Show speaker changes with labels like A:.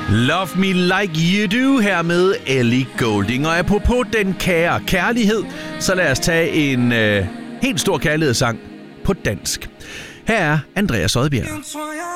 A: Love Me Like You Do her med Ellie Goulding. Og apropos den kære kærlighed, så lad os tage en helt stor kærlighedssang på dansk. Her er Andreas Odbjerg.